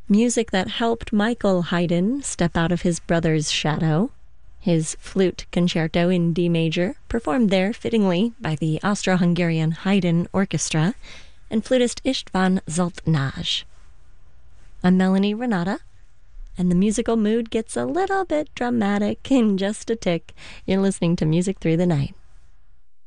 Music that helped Michael Haydn step out of his brother's shadow. His flute concerto in D major, performed there fittingly by the Austro-Hungarian Haydn Orchestra, and flutist István Zoltnaj. I'm Melanie Renata, and the musical mood gets a little bit dramatic in just a tick. You're listening to Music Through the Night.